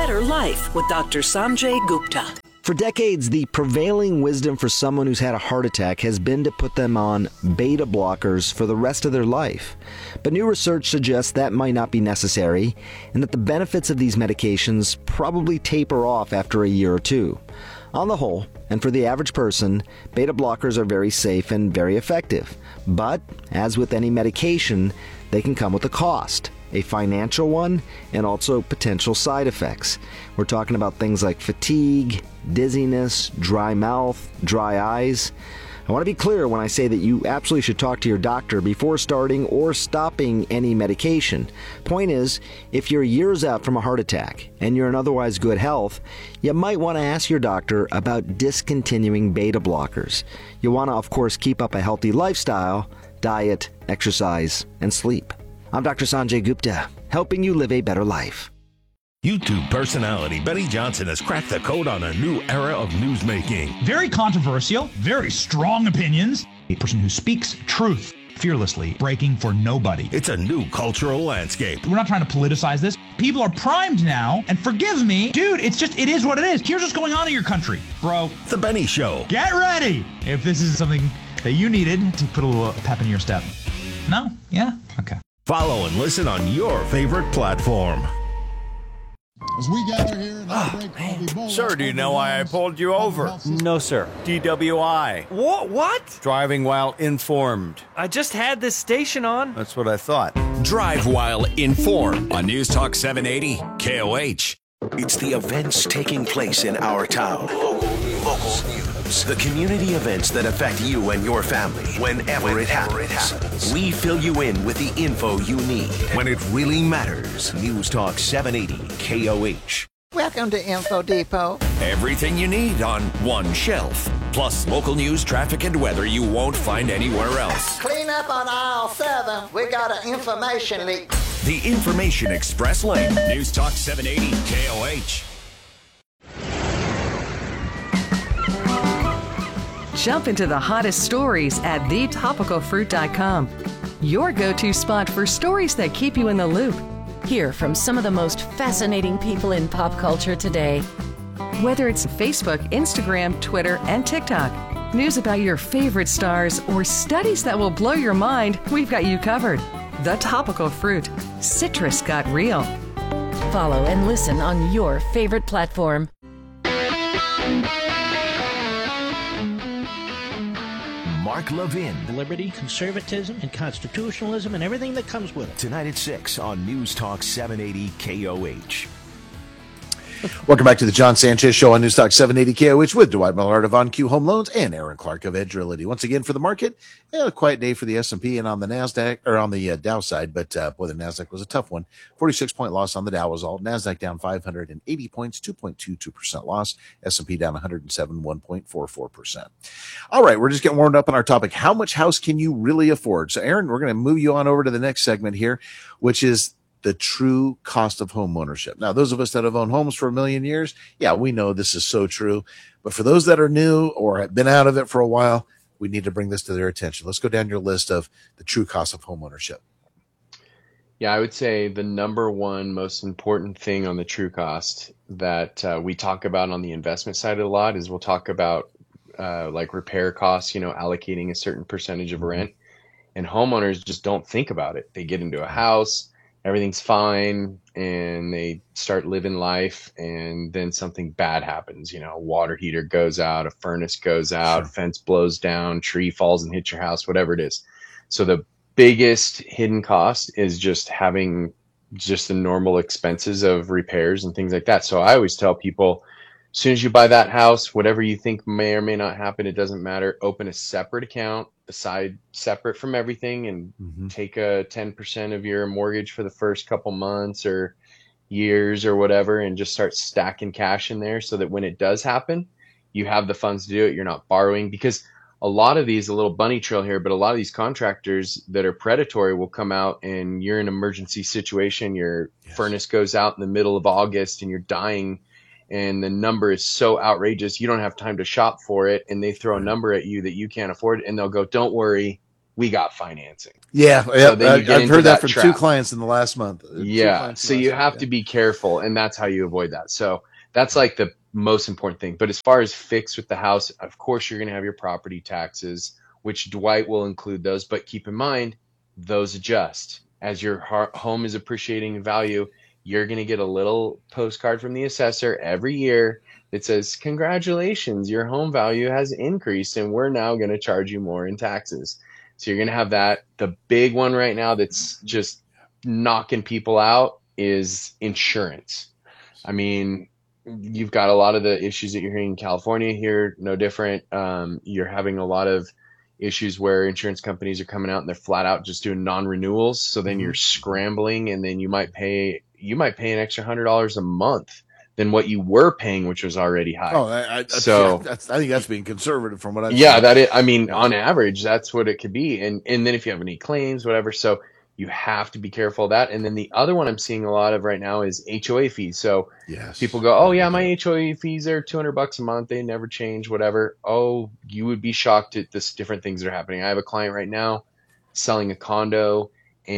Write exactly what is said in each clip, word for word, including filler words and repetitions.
better life with Doctor Sanjay Gupta. For decades, the prevailing wisdom for someone who's had a heart attack has been to put them on beta blockers for the rest of their life. But new research suggests that might not be necessary, and that the benefits of these medications probably taper off after a year or two. On the whole, and for the average person, beta blockers are very safe and very effective. But, as with any medication, they can come with a cost. A financial one, and also potential side effects. We're talking about things like fatigue, dizziness, dry mouth, dry eyes. I want to be clear when I say that you absolutely should talk to your doctor before starting or stopping any medication. Point is, if you're years out from a heart attack and you're in otherwise good health, you might want to ask your doctor about discontinuing beta blockers. You want to, of course, keep up a healthy lifestyle, diet, exercise, and sleep. I'm Doctor Sanjay Gupta, helping you live a better life. YouTube personality Benny Johnson has cracked the code on a new era of newsmaking. Very controversial, very strong opinions. A person who speaks truth fearlessly, breaking for nobody. It's a new cultural landscape. We're not trying to politicize this. People are primed now, and forgive me, dude, it's just, it is what it is. Here's what's going on in your country, bro. The Benny Show. Get ready if this is something that you needed to put a little pep in your step. No? Yeah? Okay. Follow and listen on your favorite platform. As we gather here in oh, break, Sir, do you know why I pulled you over? No, sir. D W I. What? What? Driving while informed. I just had this station on. That's what I thought. Drive while informed on News Talk seven eighty K O H. It's the events taking place in our town. Local news. Local news. The community events that affect you and your family whenever, whenever it, happens. it happens. We fill you in with the info you need when it really matters. News Talk seven eighty K O H. Welcome to Info Depot. Everything you need on one shelf. Plus local news, traffic, and weather you won't find anywhere else. Clean up on aisle seven. We got an information leak. The Information Express Lane. News Talk seven eighty K O H. Jump into the hottest stories at the topical fruit dot com. Your go-to spot for stories that keep you in the loop. Hear from some of the most fascinating people in pop culture today. Whether it's Facebook, Instagram, Twitter, and TikTok, news about your favorite stars, or studies that will blow your mind, we've got you covered. The Topical Fruit. Citrus got real. Follow and listen on your favorite platform. Mark Levin. Liberty, conservatism, and constitutionalism, and everything that comes with it. Tonight at six on News Talk seven eighty K O H. Welcome back to the John Sanchez Show on News Talk seven eighty K O H with Dwight Millard of On Q Home Loans and Aaron Clark of Edge Realty. Once again for the market, yeah, a quiet day for the S and P and on the NASDAQ, or on the uh, Dow side, but uh, boy, the NASDAQ was a tough one. forty-six point loss on the Dow was all. NASDAQ down five hundred eighty points, two point two two percent loss. S and P down one hundred seven, one point four four percent. All right, we're just getting warmed up on our topic. How much house can you really afford? So, Aaron, we're going to move you on over to the next segment here, which is the true cost of home ownership. Now, those of us that have owned homes for a million years, yeah, we know this is so true. But for those that are new or have been out of it for a while, we need to bring this to their attention. Let's go down your list of the true cost of home ownership. Yeah, I would say the number one most important thing on the true cost that uh, we talk about on the investment side a lot is we'll talk about uh, like repair costs, you know, allocating a certain percentage of rent. And homeowners just don't think about it. They get into a house, everything's fine, and they start living life, and then something bad happens. You know, a water heater goes out, a furnace goes out, sure. Fence blows down, tree falls and hits your house, whatever it is. So the biggest hidden cost is just having just the normal expenses of repairs and things like that. So I always tell people, as soon as you buy that house, whatever you think may or may not happen, it doesn't matter. Open a separate account, aside separate from everything, and mm-hmm. take a ten percent of your mortgage for the first couple months or years or whatever, and just start stacking cash in there so that when it does happen, you have the funds to do it. You're not borrowing, because a lot of these, a little bunny trail here, but a lot of these contractors that are predatory will come out and you're in an emergency situation. Your yes. furnace goes out in the middle of August and you're dying, and the number is so outrageous, you don't have time to shop for it, and they throw a number at you that you can't afford, and they'll go, don't worry, we got financing. Yeah, So yeah then you I, get I've into heard that, that from trap. two clients in the last month. Two Yeah, clients in so the you last have month, to be careful, and that's how you avoid that. So that's like the most important thing. But as far as fixed with the house, of course you're going to have your property taxes, which Dwight will include those. But keep in mind, those adjust as your har- home is appreciating in value. You're going to get a little postcard from the assessor every year that says, congratulations, your home value has increased and we're now going to charge you more in taxes. So you're going to have that. The big one right now that's just knocking people out is insurance. I mean, you've got a lot of the issues that you're hearing in California here, no different. Um, you're having a lot of issues where insurance companies are coming out and they're flat out just doing non-renewals. So then Mhm. you're scrambling, and then you might pay you might pay an extra hundred dollars a month than what you were paying, which was already high. Oh, I, I, that's, so yeah, that's, I think that's being conservative from what I've yeah, seen. that is, I mean, Yeah. on average, that's what it could be. And and then if you have any claims, whatever, so you have to be careful of that. And then the other one I'm seeing a lot of right now is H O A fees. So yes. people go, oh yeah, my H O A fees are two hundred bucks a month. They never change, whatever. Oh, you would be shocked at this different things that are happening. I have a client right now selling a condo,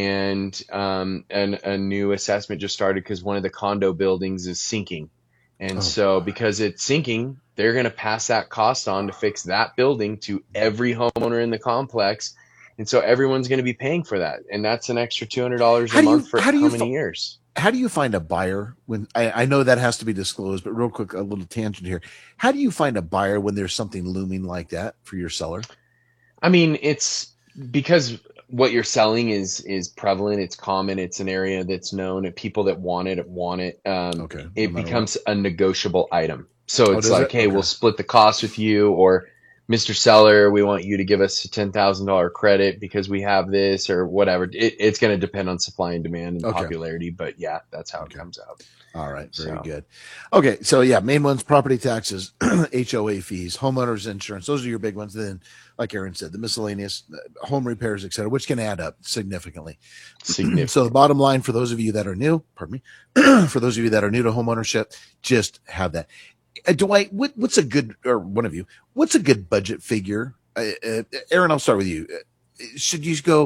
and um, an, a new assessment just started because one of the condo buildings is sinking. And Oh, so because it's sinking, they're going to pass that cost on to fix that building to every homeowner in the complex. And so everyone's going to be paying for that. And that's an extra two hundred dollars a How do you- month for how how, do you many fi- years? How do you find a buyer when I, I know that has to be disclosed, but real quick, a little tangent here. How do you find a buyer when there's something looming like that for your seller? I mean, it's because what you're selling is is prevalent. It's common. It's an area that's known, and people that want it want it. Um, Okay. It No matter becomes a negotiable item. So Oh, it's does like, it? hey, Okay. we'll split the cost with you, or Mister Seller, we want you to give us a ten thousand dollars credit because we have this, or whatever. It, it's going to depend on supply and demand and Okay. popularity. But yeah, that's how it comes out. All right, very So- good. Okay, so yeah, main ones: property taxes, H O A fees, homeowners insurance. Those are your big ones. Then, like Aaron said, the miscellaneous, uh, home repairs, et cetera, which can add up significantly. Significant. So the bottom line for those of you that are new, pardon me, for those of you that are new to homeownership, just have that. Uh, Dwight, what, what's a good, or one of you, what's a good budget figure? Uh, uh, Aaron, I'll start with you. Uh, Should you go?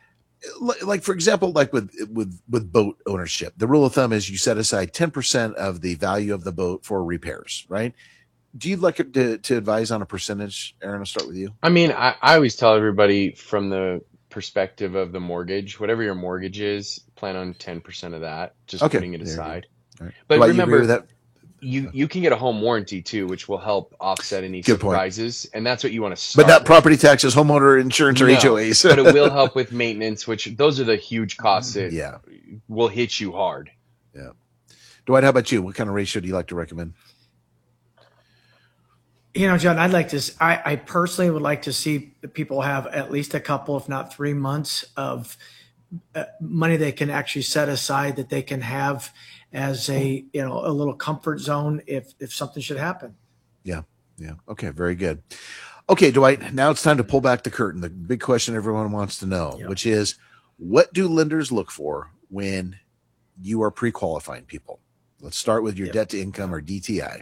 Like, for example, like with with with boat ownership, the rule of thumb is you set aside ten percent of the value of the boat for repairs, right? Do you like to, to advise on a percentage? Aaron, I'll start with you. I mean, I, I always tell everybody from the perspective of the mortgage, whatever your mortgage is, plan on ten percent of that, just Okay, putting it there you go. aside. All right. But Dwight, you agree remember, with that? you you can get a home warranty too, which will help offset any Good point. surprises, and that's what you want to start But not with. property taxes, homeowner insurance, or No, H O As. but it will help with maintenance, which those are the huge costs that Yeah. will hit you hard. Yeah. Dwight, how about you? What kind of ratio do you like to recommend? You know, John, I'd like to, s- I, I personally would like to see people have at least a couple, if not three months of uh, money they can actually set aside that they can have as a, you know, a little comfort zone if, if something should happen. Yeah. Yeah. Okay. Very good. Okay, Dwight, now it's time to pull back the curtain. The big question everyone wants to know, Yeah. which is, what do lenders look for when you are pre-qualifying people? Let's start with your Yep. debt to income, or D T I.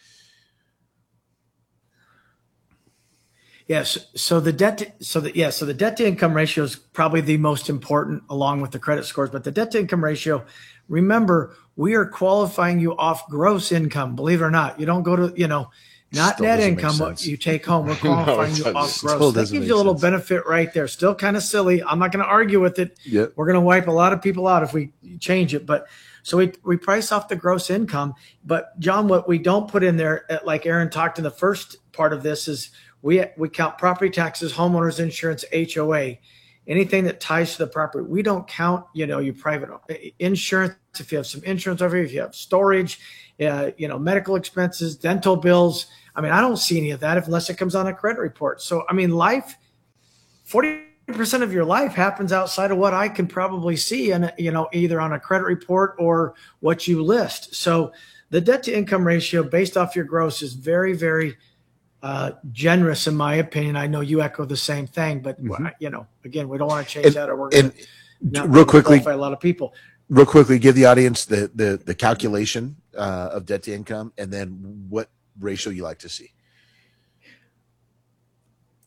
Yes. So the debt, to, so the, yeah, so the debt to income ratio is probably the most important along with the credit scores, but the debt to income ratio, remember, we are qualifying you off gross income. Believe it or not, you don't go to, you know, not Still net doesn't make income, what sense. you take home. We're No, it qualifying you doesn't. off Still gross. That doesn't gives make you a little sense. benefit right there. Still kind of silly. I'm not going to argue with it. Yep. We're going to wipe a lot of people out if we change it. But so we, we price off the gross income. But John, what we don't put in there, uh, like Aaron talked in the first part of this, is we we count property taxes, homeowners insurance, H O A, anything that ties to the property. We don't count, you know, your private insurance. If you have some insurance over here, if you have storage, uh, you know, medical expenses, dental bills. I mean, I don't see any of that unless it comes on a credit report. So, I mean, life, forty percent of your life happens outside of what I can probably see, and you know, either on a credit report or what you list. So the debt to income ratio based off your gross is very, very uh, generous in my opinion. I know you echo the same thing, but Mhm. you know, again, we don't want to change And- that, or we're going and to not real quickly, qualify a lot of people. real quickly, give the audience the the, the calculation uh, of debt to income, and then what ratio you like to see.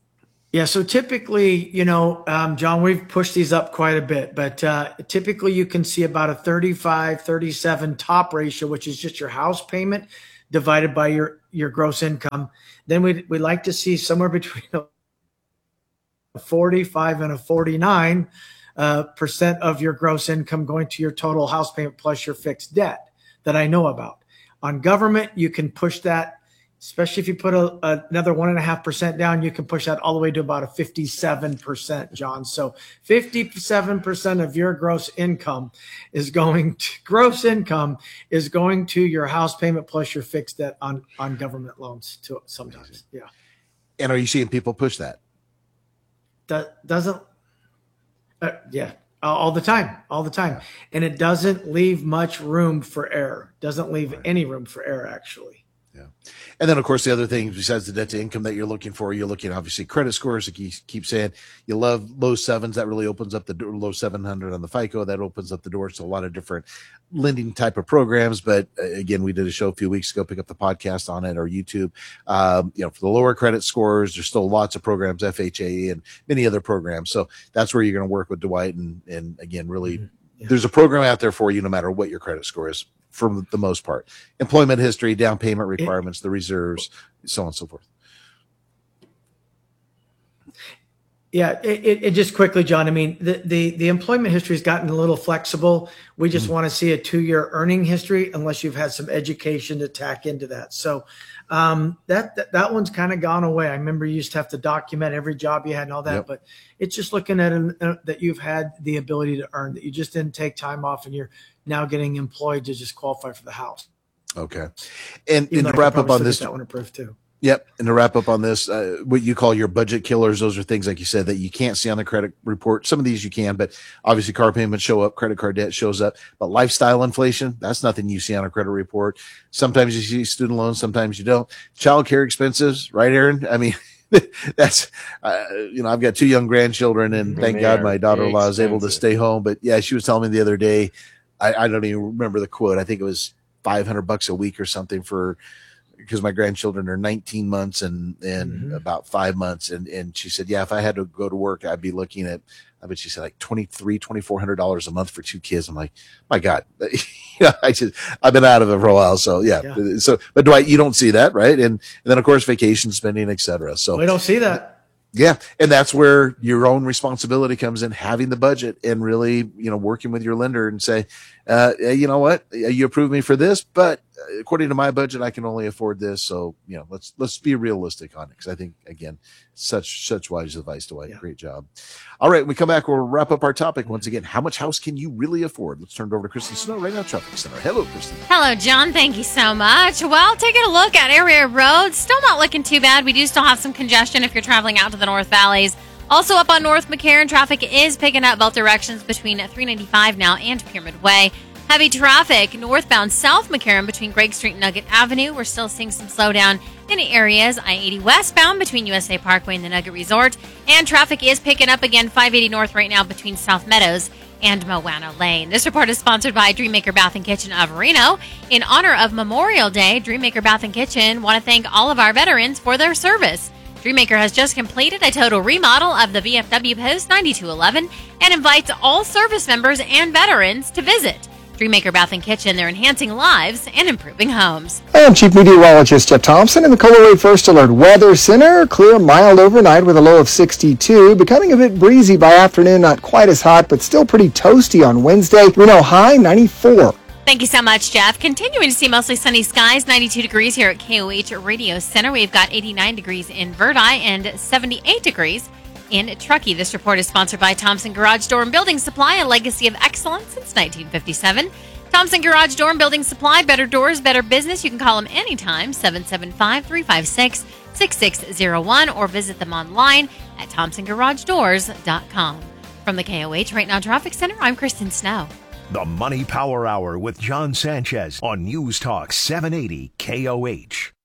Yeah, so typically, you know, um, John, we've pushed these up quite a bit, but uh, typically you can see about a thirty-five, thirty-seven top ratio, which is just your house payment divided by your, your gross income. Then we we like to see somewhere between a forty-five and a forty-nine uh, percent of your gross income going to your total house payment plus your fixed debt that I know about. On government, you can push that. Especially if you put a, a, another one and a half percent down, you can push that all the way to about a fifty-seven percent, John. So fifty-seven percent of your gross income is going to gross income is going to your house payment plus your fixed debt on, on government loans to sometimes. Yeah. And are you seeing people push that? That doesn't, uh, yeah, all the time, all the time. And it doesn't leave much room for error. Doesn't leave right. any room for error, actually. Yeah. And then, of course, the other thing besides the debt to income that you're looking for, you're looking at obviously credit scores. Like you keep saying, you love low sevens. That really opens up the door. Low seven hundred on the FICO. That opens up the doors to a lot of different lending type of programs. But uh, again, we did a show a few weeks ago. Pick up the podcast on it or YouTube. Um, you know, for the lower credit scores, there's still lots of programs, F H A and many other programs. So that's where you're going to work with Dwight. And and again, really, mm-hmm. yeah. there's a program out there for you, no matter what your credit score is. For the most part, employment history, down payment requirements, the reserves, so on and so forth. Yeah, it, it, it just quickly, John. I mean, the, the, the employment history has gotten a little flexible. We just mm. want to see a two-year earning history, unless you've had some education to tack into that. So um, that, that that one's kind of gone away. I remember you used to have to document every job you had and all that, yep. but it's just looking at an, uh, that you've had the ability to earn, that you just didn't take time off, and you're now getting employed to just qualify for the house. Okay, and, and to wrap up on this, that one approved too. Yep. And to wrap up on this, uh, what you call your budget killers, those are things, like you said, that you can't see on the credit report. Some of these you can, but obviously car payments show up, credit card debt shows up, but lifestyle inflation, that's nothing you see on a credit report. Sometimes you see student loans, sometimes you don't. Child care expenses, right, Aaron? I mean, that's, uh, you know, I've got two young grandchildren, and thank they God my daughter-in-law is able to stay home. But yeah, she was telling me the other day, I, I don't even remember the quote. I think it was five hundred bucks a week or something for, because my grandchildren are nineteen months and, and mm-hmm. about five months. And, and she said, yeah, if I had to go to work, I'd be looking at, I bet she said like twenty-three, twenty-four hundred dollars a month for two kids. I'm like, my God, you know, I just, I've been out of it for a while. So yeah. yeah. So, but Dwight, you don't see that, right? And, and then of course, vacation spending, et cetera. So we don't see that. Yeah. And that's where your own responsibility comes in, having the budget and really, you know, working with your lender and say, uh, you know what, you approved me for this, but according to my budget, I can only afford this. So, you know, let's, let's be realistic on it. Cause I think, again, such, such wise advice, Dwight. Yeah. Great job. All right. When we come back, we'll wrap up our topic once again. How much house can you really afford? Let's turn it over to Kristen Snow right now, Traffic Center. Hello, Kristen. Hello, John. Thank you so much. Well, taking a look at area roads, still not looking too bad. We do still have some congestion if you're traveling out to the North Valleys. Also up on North McCarran, traffic is picking up both directions between three ninety-five now and Pyramid Way. Heavy traffic northbound South McCarran between Greg Street and Nugget Avenue. We're still seeing some slowdown in the areas. I eighty westbound between U S A Parkway and the Nugget Resort. And traffic is picking up again five eighty north right now between South Meadows and Moana Lane. This report is sponsored by Dreammaker Bath and Kitchen of Reno. In honor of Memorial Day, Dreammaker Bath and Kitchen want to thank all of our veterans for their service. Dreammaker has just completed a total remodel of the V F W Post ninety-two eleven and invites all service members and veterans to visit. Dreammaker Bath and Kitchen, they're enhancing lives and improving homes. Hi, I'm Chief Meteorologist Jeff Thompson in the KOLA First Alert Weather Center. Clear, mild overnight with a low of sixty-two. Becoming a bit breezy by afternoon, not quite as hot, but still pretty toasty on Wednesday. Reno high, ninety-four. Thank you so much, Jeff. Continuing to see mostly sunny skies, ninety-two degrees here at K O H Radio Center. We've got eighty-nine degrees in Verdi and seventy-eight degrees in Truckee. This report is sponsored by Thompson Garage Door and Building Supply, a legacy of excellence since nineteen fifty-seven. Thompson Garage Door and Building Supply, better doors, better business. You can call them anytime, seven seven five, three five six, six six zero one, or visit them online at thompson garage doors dot com. From the K O H Right Now Traffic Center, I'm Kristen Snow. The Money Power Hour with John Sanchez on News Talk seven eighty K O H.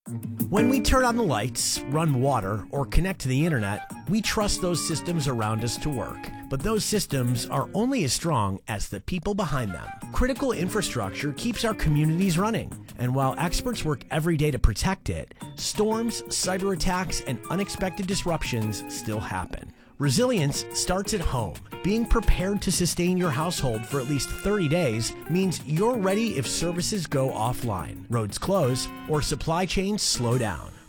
When we turn on the lights, run water, or connect to the internet, we trust those systems around us to work. But those systems are only as strong as the people behind them. Critical infrastructure keeps our communities running. And while experts work every day to protect it, storms, cyber attacks, and unexpected disruptions still happen. Resilience starts at home. Being prepared to sustain your household for at least thirty days means you're ready if services go offline, roads close, or supply chains slow down.